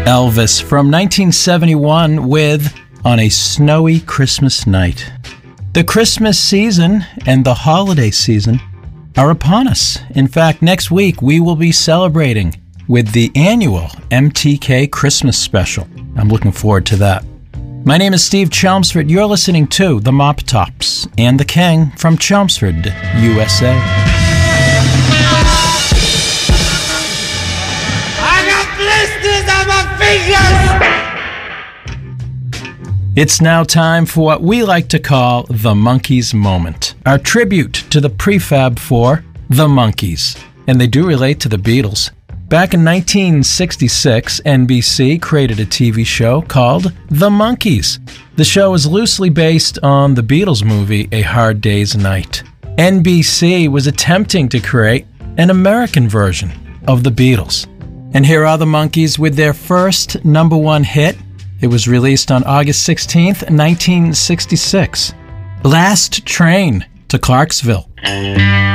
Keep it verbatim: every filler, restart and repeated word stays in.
Elvis from nineteen seventy-one with On a Snowy Christmas Night. The Christmas season and the holiday season are upon us. In fact, next week we will be celebrating with the annual M T K Christmas Special. I'm looking forward to that. My name is Steve Chelmsford. You're listening to The Mop Tops and the King from Chelmsford, U S A. I got blisters on my fingers! It's now time for what we like to call the Monkees Moment, our tribute to the prefab four, the Monkees. And they do relate to the Beatles. Back in nineteen sixty-six, N B C created a T V show called The Monkees. The show is loosely based on the Beatles movie A Hard Day's Night. N B C was attempting to create an American version of the Beatles. And here are the Monkees with their first number one hit. It was released on August sixteenth, nineteen sixty-six. Last Train to Clarksville.